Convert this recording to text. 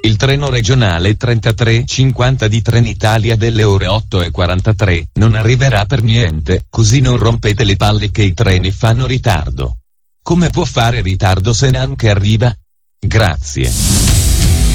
Il treno regionale 3350 di Trenitalia delle ore 8:43 non arriverà per niente, così non rompete le palle che i treni fanno ritardo. Come può fare ritardo se neanche arriva? Grazie.